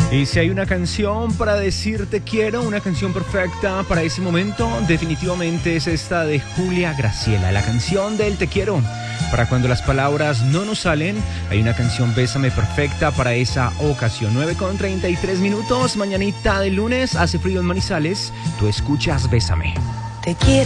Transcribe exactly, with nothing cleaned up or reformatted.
Y si hay una canción para decir te quiero, una canción perfecta para ese momento, definitivamente es esta de Julia Graciela, la canción del te quiero. Para cuando las palabras no nos salen, hay una canción Bésame perfecta para esa ocasión. nueve con treinta y tres minutos, mañanita de lunes, hace frío en Manizales, tú escuchas Bésame. Te quiero.